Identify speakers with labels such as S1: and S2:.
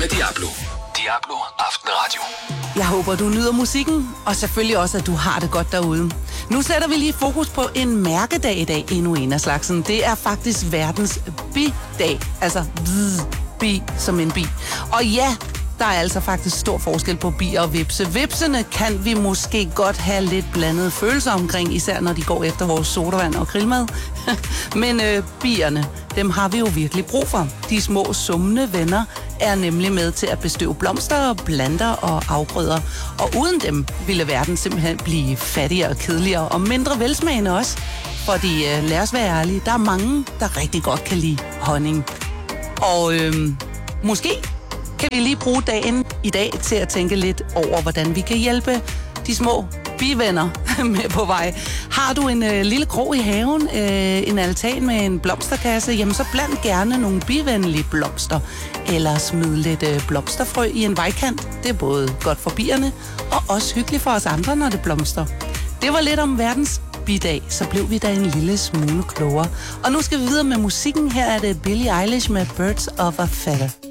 S1: med Diablo. Diablo Aftenradio.
S2: Jeg håber, du nyder musikken, og selvfølgelig også, at du har det godt derude. Nu sætter vi lige fokus på en mærkedag i dag, endnu en af slagsen. Det er faktisk verdens bi-dag. Altså bi som en bi. Og ja, der er altså faktisk stor forskel på bier og vipse. Vipsene kan vi måske godt have lidt blandede følelser omkring, især når de går efter vores sodavand og grillmad. Men bierne, dem har vi jo virkelig brug for. De små summende venner er nemlig med til at bestøve blomster, planter og afgrøder. Og uden dem ville verden simpelthen blive fattigere og kedeligere og mindre velsmagende også. Fordi lad os være ærlige, der er mange, der rigtig godt kan lide honning. Og måske kan vi lige bruge dagen i dag til at tænke lidt over, hvordan vi kan hjælpe de små bivenner med på vej. Har du en lille krog i haven, en altan med en blomsterkasse, jamen så bland gerne nogle bivenlige blomster. Eller smid lidt blomsterfrø i en vejkant. Det er både godt for bierne og også hyggeligt for os andre, når det blomster. Det var lidt om verdens bidag, så blev vi da en lille smule klogere. Og nu skal vi videre med musikken. Her er det Billie Eilish med Birds of a Feather.